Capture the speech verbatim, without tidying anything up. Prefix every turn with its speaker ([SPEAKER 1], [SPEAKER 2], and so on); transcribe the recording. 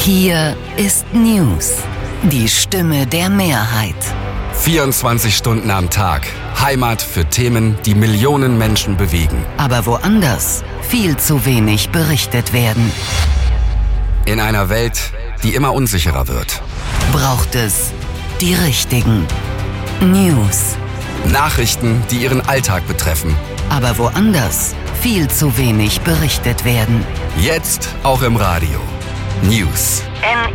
[SPEAKER 1] Hier ist News, die Stimme der Mehrheit.
[SPEAKER 2] vierundzwanzig Stunden am Tag. Heimat für Themen, die Millionen Menschen bewegen.
[SPEAKER 1] Aber woanders viel zu wenig berichtet werden.
[SPEAKER 2] In einer Welt, die immer unsicherer wird.
[SPEAKER 1] Braucht es die richtigen News.
[SPEAKER 2] Nachrichten, die Ihren Alltag betreffen.
[SPEAKER 1] Aber woanders viel zu wenig berichtet werden.
[SPEAKER 2] Jetzt auch im Radio. News.
[SPEAKER 1] N